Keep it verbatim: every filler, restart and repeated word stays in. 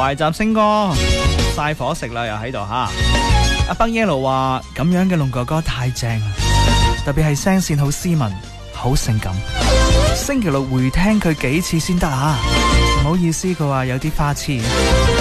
懷集星哥晒伙食啦，又喺度吓。阿北 Yellow 話咁樣嘅龍哥哥太正啦，特別係聲線好斯文，好性感。星期六回聽佢幾次先得啊，唔好意思，佢話有啲花痴。